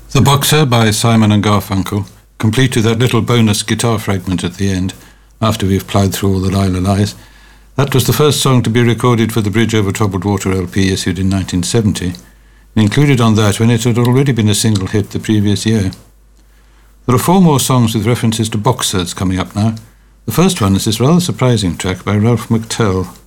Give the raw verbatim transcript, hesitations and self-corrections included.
The Boxer by Simon and Garfunkel, complete with that little bonus guitar fragment at the end, after we've ploughed through all the Lila Lies. That was the first song to be recorded for the Bridge Over Troubled Water L P issued in nineteen seventy, and included on that when it had already been a single hit the previous year. There are four more songs with references to boxers coming up now. The first one is this rather surprising track by Ralph McTell,